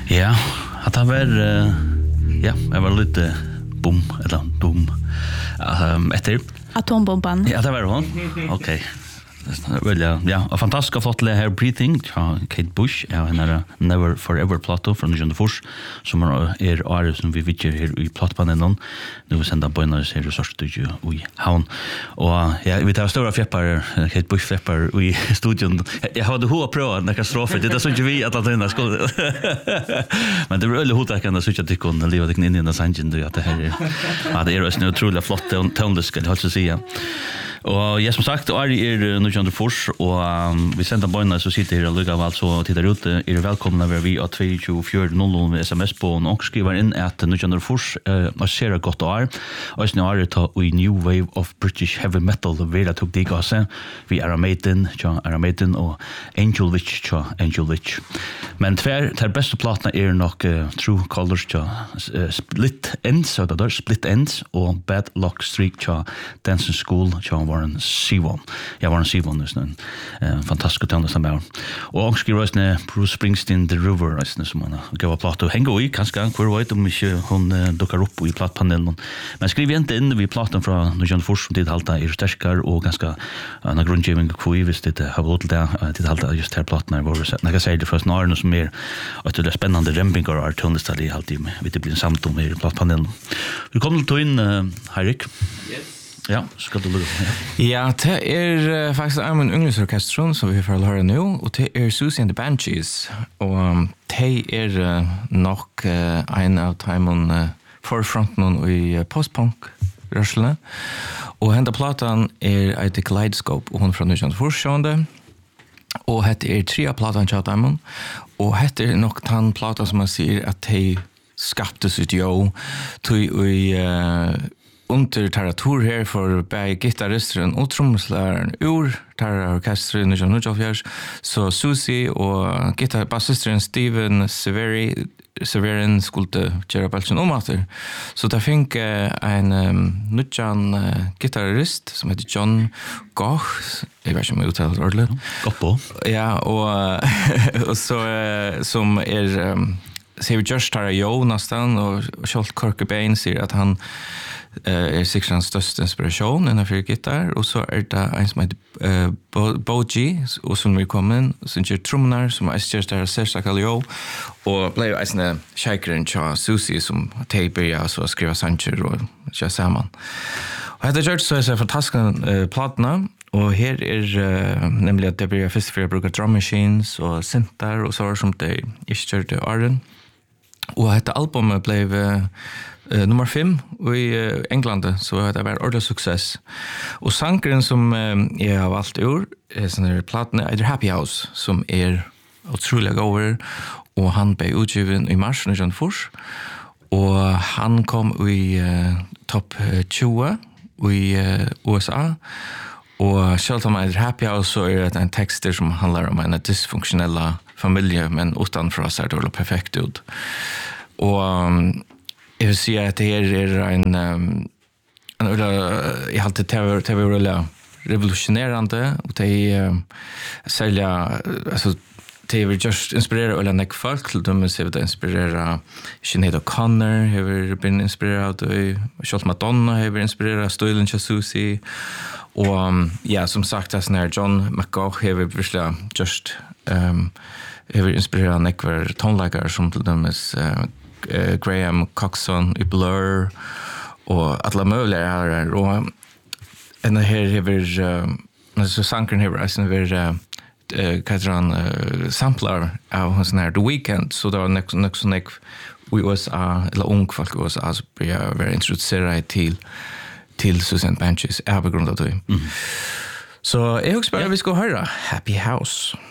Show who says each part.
Speaker 1: Ja, att han var ja, jag var lite boom eller dum. Efter
Speaker 2: atombomban.
Speaker 1: Ja, det var hon. Okej. Well, ja, a fantastisk flott her Breathing, Kate Bush, henne Never Forever plato från John Force, som året som vi vittjer her i plattpanelen. Nu sända bøyner her i Sørstudio i Havn. Og ja, vi tar stora fjeppar, Kate Bush fjeppar i studion. Jeg hadde hoa prøva nekka strofer, det så ikke vi at det skulle. Men det var veldig hotakende så ikke at de kunne leva inn i den sangen, at det her ja, det en utrolig flott tondisk, jeg har ikke å si. Og ja, som sagt, Ari nu kjønner fors, og vi sender bøyna så sitter her og lukker av alt så tittar ut. Velkomna ved vi av 2400 med sms på, og skriver inn at nu kjønner fors ser godt år. Og så er det i New Wave of British Heavy Metal, vi har tog dig også. Vi Aramaden og Angel Witch. Men der beste platene nok True Colors, Split Ends, og Bad Luck Streak, Dancing School, Warren Sivon. Ja, Warren Sivon en fantastisk tønne som Og skriver også Bruce Springsteen, The River, som han gav platt og henger i, kanskje hvor vet om ikke hun dukker opp i plattpanelen. Men skriver ikke inn vi platten fra Nujan Fors, som tid halta sterkere og ganske en grunngivning hvor hvis det har vært til det, tid halta just her platten hvor jeg kan si det fra snarere som at det spennende rembingar og tønnestall i halvtid, vi det blir en samt om her i plattpanelen. Vi kommer til å inn, Heirik. Yes. Ja, skal du lukke?
Speaker 3: Ja, det faktisk en ungdomsorkestron som vi får høre nå, og det Susie and the Banshees, og det nok en av timene forfronten i postpunk-rørslene, og hendet platan et Kaleidoscope, og hun fra Nysjans Forsjående, og hette 3 av platan til timene, og hette nok den platan som man sier at de skapte sitt jo, tog i under terratur her for bæg gitarristeren og trommeslæreren ur terrororkesteren i 1994, så Susie og bassisteren Steven Severin skulle gjøre belsen omater. Så der fikk en nødjan gitarrist som heter John Goch, jeg vet ikke om jeg uttaler det ordentlig.
Speaker 1: Godt på.
Speaker 3: Ja, og så som ser vi just her jo nesten, og Kjolt Korkebein sier at han sikkert hans største inspirasjon innenfor gitar, og så det en som heter Boji, og som vi kom inn, som gjør trommer, som gjør der særstakal jo, og ble jo en kjeikeren til Susie, som taper ja, så skriver sanger og kjør sammen. Og etter gjør så det fantastiske platene, og her nemlig at det blir først for å bruke drum machines og syntar og så som det ikke gjør til åren. Og dette albumet ble nummer 5 i England, så det var ordentlig suksess. Og sangeren som jeg har valgt ur, sånne platene, Happy House, som utrolig over, og han ble utgiven i mars 1994, og han kom i topp 20 i USA, og selv om Happy House, så det en tekster som handler om en dysfunktionella familie, men utanfra ser det perfekt ut. Og jeg vil si at det en jeg har alltid det var veldig revolutionerende, og det særlig, altså, det vil just inspirere eller nek folk, til dem vil det inspirere Sinead O'Connor, har blitt inspireret, og Kjolt Madonna har blitt inspireret, Stoylen Susie, og ja, som sagt, John McGough har virkelig just har inspireret nekvar tonelager, som til dem Graham Coxon i Blur og alle mulige her og en her har så sankeren her han sampler av sånn her The Weeknd, så det var nok sånn i USA eller ung folk i USA så blir jeg være introduseret til Susan Banshees på grunn av det. Så jeg husker bare vi skal høre Happy House.